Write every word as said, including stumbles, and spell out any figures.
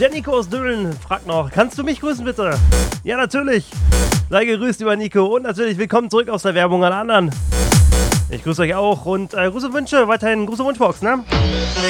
Der Nico aus Döhlen fragt noch, kannst du mich grüßen bitte? Ja, natürlich. Sei gegrüßt, lieber Nico. Und natürlich willkommen zurück aus der Werbung an anderen. Ich grüße euch auch und äh, Grüße und Wünsche, weiterhin Grüße Wunschbox, ne?